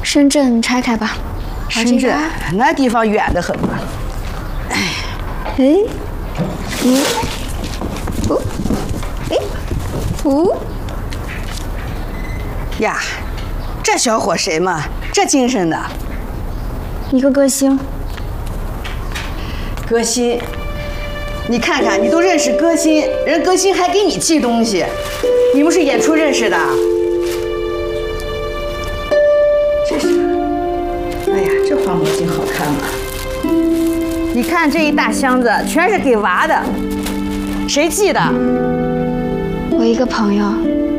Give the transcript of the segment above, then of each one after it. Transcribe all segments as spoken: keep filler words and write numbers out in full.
深圳拆开吧。 深圳那地方远得很嘛。哎， 哎，嗯，哦，哎，哦， 呀，这小伙谁嘛？这精神的。 一个歌星。 歌星，你看看，你都认识歌星，人歌星还给你寄东西，你们是演出认识的？这是，哎呀，这花毛巾好看吗？你看这一大箱子全是给娃的，谁寄的？ 我一个朋友。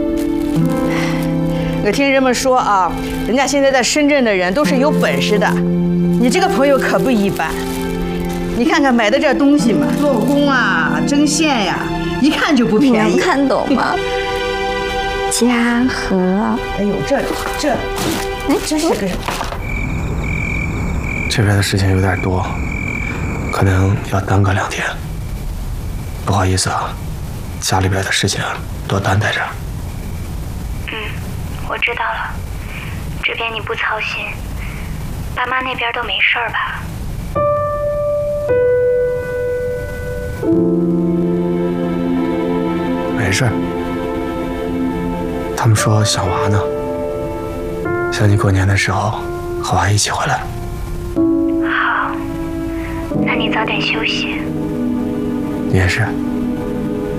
我听人们说啊，人家现在在深圳的人都是有本事的，你这个朋友可不一般。你看看买的这东西嘛，做工啊、针线呀，一看就不便宜。 你能看懂吗？嘉禾。 哎呦，这这，哎，这是个什么？ 这边的事情有点多，可能要耽搁两天。不好意思啊，家里边的事情多担待着。 嗯，我知道了。这边你不操心，爸妈那边都没事儿吧？ 没事，他们说想娃呢，想你过年的时候和娃一起回来。 好，那你早点休息。 你也是。